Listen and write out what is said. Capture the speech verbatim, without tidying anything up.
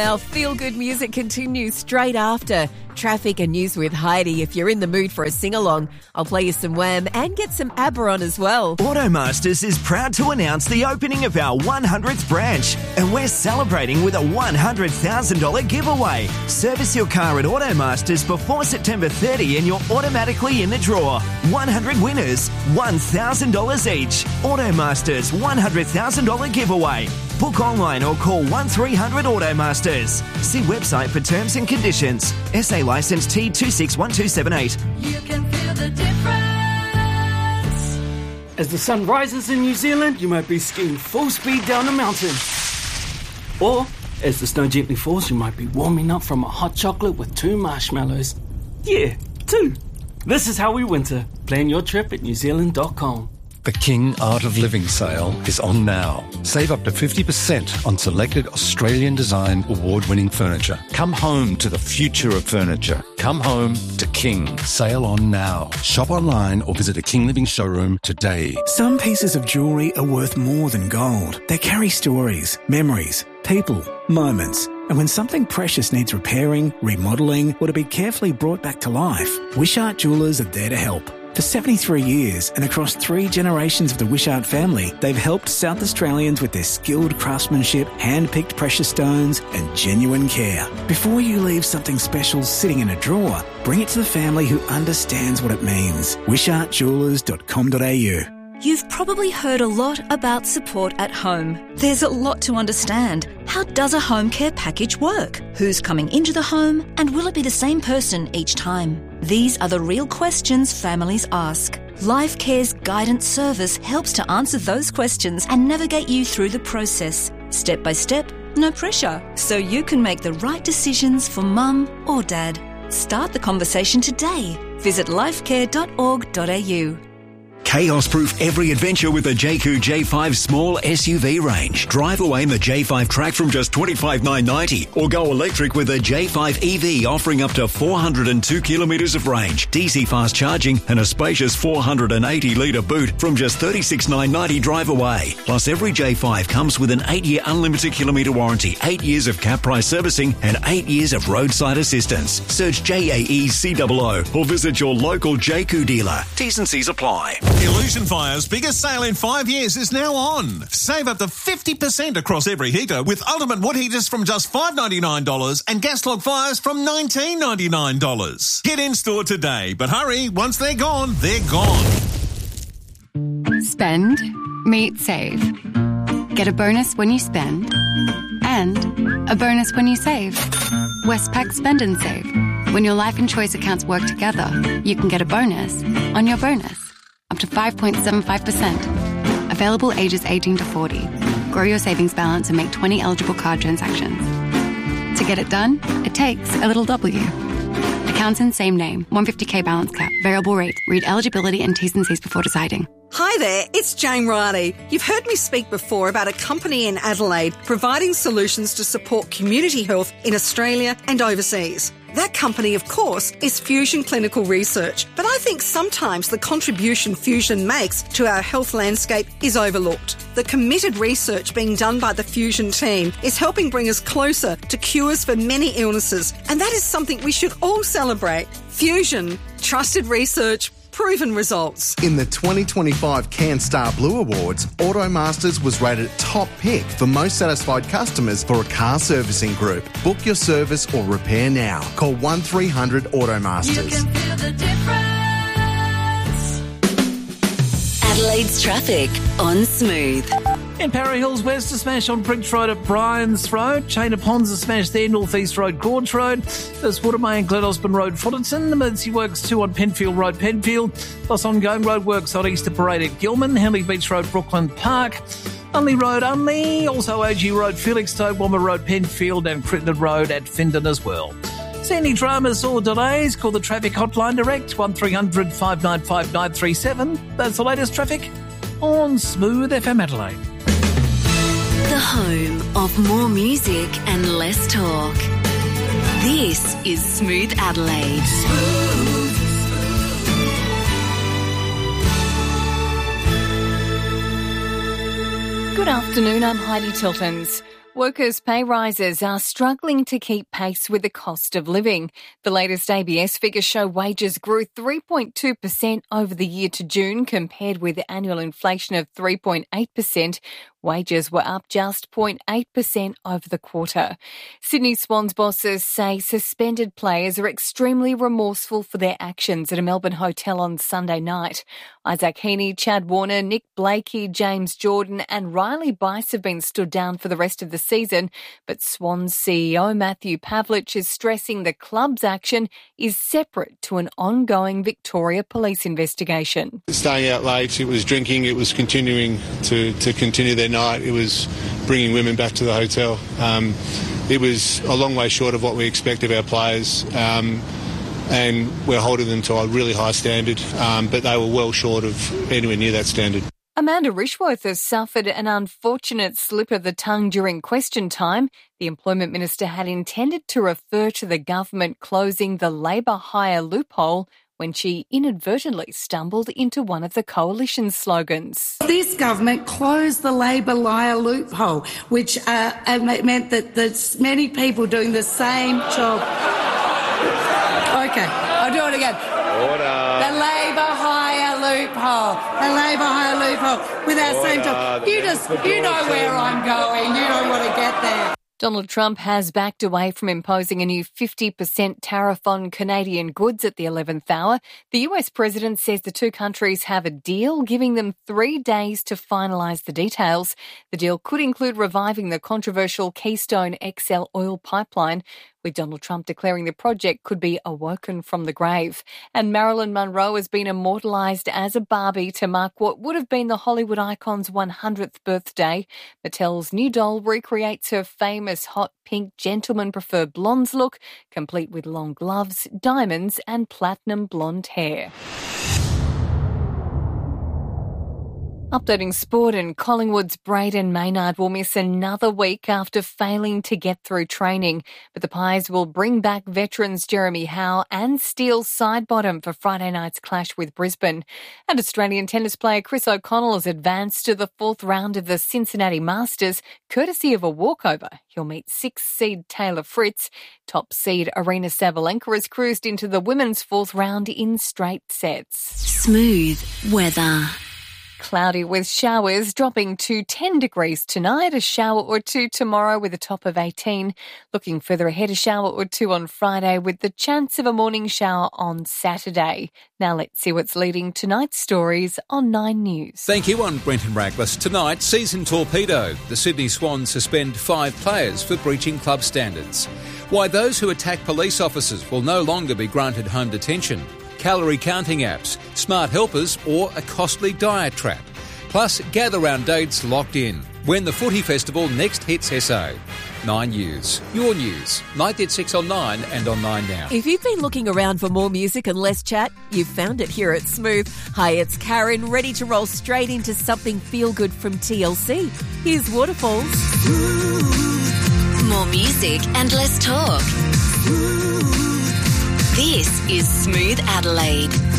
Our feel-good music continues straight after traffic and news with Heidi. If you're in the mood for a sing-along, I'll play you some Wham and get some ABBA on as well. Automasters is proud to announce the opening of our one hundredth branch, and we're celebrating with a one hundred thousand dollars giveaway. Service your car at Automasters before September thirtieth and you're automatically in the draw. one hundred winners, one thousand dollars each. Automasters one hundred thousand dollars giveaway. Book online or call one three hundred Automasters. See website for terms and conditions. S A licence T two six one two seven eight. You can feel the difference. As the sun rises in New Zealand, you might be skiing full speed down a mountain. Or, as the snow gently falls, you might be warming up from a hot chocolate with two marshmallows. Yeah, two. This is how we winter. Plan your trip at new zealand dot com. The King Art of Living sale is on now. Save up to fifty percent on selected Australian design award-winning furniture. Come home to the future of furniture. Come home to King. Sale on now. Shop online or visit a King Living showroom today. Some pieces of jewellery are worth more than gold. They carry stories, memories, people, moments. And when something precious needs repairing, remodelling, or to be carefully brought back to life, Wishart Jewellers are there to help. For seventy-three years and across three generations of the Wishart family, they've helped South Australians with their skilled craftsmanship, hand-picked precious stones and genuine care. Before you leave something special sitting in a drawer, bring it to the family who understands what it means. wishart jewellers dot com dot a u. You've probably heard a lot about support at home. There's a lot to understand. How does a home care package work? Who's coming into the home? And will it be the same person each time? These are the real questions families ask. Life Care's guidance service helps to answer those questions and navigate you through the process. Step by step, no pressure. So you can make the right decisions for mum or dad. Start the conversation today. Visit lifecare dot org dot a u. Chaos-proof every adventure with the Jayco J five small S U V range. Drive away in the J five Track from just twenty-five thousand nine hundred ninety dollars or go electric with the J five E V offering up to four hundred two kilometres of range, D C fast charging and a spacious four hundred eighty litre boot from just thirty-six thousand nine hundred ninety dollars drive away. Plus every J five comes with an eight year unlimited kilometre warranty, eight years of cap price servicing and eight years of roadside assistance. Search J A E C O O or visit your local Jayco dealer. T's and C's apply. Illusion Fire's biggest sale in five years is now on. Save up to fifty percent across every heater with ultimate wood heaters from just five dollars ninety-nine and gas log fires from nineteen dollars ninety-nine. Get in store today, but hurry, once they're gone, they're gone. Spend, meet, save. Get a bonus when you spend and a bonus when you save. Westpac Spend and Save. When your life and choice accounts work together, you can get a bonus on your bonus. Up to five point seven five percent. Available ages eighteen to forty. Grow your savings balance and make twenty eligible card transactions. To get it done, it takes a little W. Accounts in same name. one hundred fifty thousand balance cap. Variable rate. Read eligibility and T's and C's before deciding. Hi there, it's Jane Riley. You've heard me speak before about a company in Adelaide providing solutions to support community health in Australia and overseas. That company, of course, is Fusion Clinical Research, but I think sometimes the contribution Fusion makes to our health landscape is overlooked. The committed research being done by the Fusion team is helping bring us closer to cures for many illnesses, and that is something we should all celebrate. Fusion, trusted research, proven results. In the twenty twenty-five CanStar Blue Awards, Automasters was rated top pick for most satisfied customers for a car servicing group. Book your service or repair now. Call one three hundred Automasters. You can feel the difference. Adelaide's traffic on Smooth. In Parra Hills West, a smash on Prince Road at Bryans Road. Chain of Ponds, a smash there, North East Road, Gorge Road. There's Watermain, Glen Osborne Road, Fullerton. Emergency works two on Penfield Road, Penfield. Plus ongoing road works on Easter Parade at Gilman. Henley Beach Road, Brooklyn Park. Unley Road, Unley. Also O G Road, Felixstowe, Womber Road, Penfield. And Crittenden Road at Findon as well. See any dramas or delays? Call the traffic hotline direct, one three hundred five nine five nine three seven. That's the latest traffic on Smooth F M Adelaide. The home of more music and less talk. This is Smooth Adelaide. Smooth. Good afternoon, I'm Heidi Tiltons. Workers' pay rises are struggling to keep pace with the cost of living. The latest A B S figures show wages grew three point two percent over the year to June compared with annual inflation of three point eight percent. Wages were up just zero point eight percent over the quarter. Sydney Swans bosses say suspended players are extremely remorseful for their actions at a Melbourne hotel on Sunday night. Isaac Heaney, Chad Warner, Nick Blakey, James Jordan and Riley Bice have been stood down for the rest of the season, but Swans C E O Matthew Pavlich is stressing the club's action is separate to an ongoing Victoria Police investigation. Staying out late, it was drinking, it was continuing to, to continue their night, it was bringing women back to the hotel. Um, it was a long way short of what we expect of our players, um, and we're holding them to a really high standard, um, but they were well short of anywhere near that standard. Amanda Rishworth has suffered an unfortunate slip of the tongue during question time. The Employment Minister had intended to refer to the government closing the labour hire loophole when she inadvertently stumbled into one of the coalition's slogans. This government closed the labour hire loophole, which uh, meant that there's many people doing the same job. Okay, I'll do it again. Order. The labour hire loophole. The labour hire loophole with our same job. You just, you know where I'm going. You don't want to get there. Donald Trump has backed away from imposing a new fifty percent tariff on Canadian goods at the eleventh hour. The U S president says the two countries have a deal, giving them three days to finalise the details. The deal could include reviving the controversial Keystone X L oil pipeline, with Donald Trump declaring the project could be awoken from the grave. And Marilyn Monroe has been immortalised as a Barbie to mark what would have been the Hollywood icon's one hundredth birthday. Mattel's new doll recreates her famous hot pink gentleman preferred blondes look, complete with long gloves, diamonds and platinum blonde hair. Updating sport, and Collingwood's Braden Maynard will miss another week after failing to get through training. But the Pies will bring back veterans Jeremy Howe and Steele Sidebottom for Friday night's clash with Brisbane. And Australian tennis player Chris O'Connell has advanced to the fourth round of the Cincinnati Masters, courtesy of a walkover. He'll meet sixth seed Taylor Fritz. Top seed Arina Sabalenka has cruised into the women's fourth round in straight sets. Smooth weather. Cloudy with showers, dropping to ten degrees tonight, a shower or two tomorrow with a top of eighteen. Looking further ahead, a shower or two on Friday with the chance of a morning shower on Saturday. Now let's see what's leading tonight's stories on Nine News. Thank you. I'm Brenton Raglas. Tonight, season torpedo. The Sydney Swans suspend five players for breaching club standards. Why those who attack police officers will no longer be granted home detention. Calorie counting apps, smart helpers or a costly diet trap. Plus, gather round dates locked in when the footy festival next hits S O. Nine News. Your news. ninety at six on Nine and on Nine Now. If you've been looking around for more music and less chat, you've found it here at Smooth. Hi, it's Karen, ready to roll straight into something feel-good from T L C. Here's Waterfalls. More music and less talk. This is Smooth Adelaide.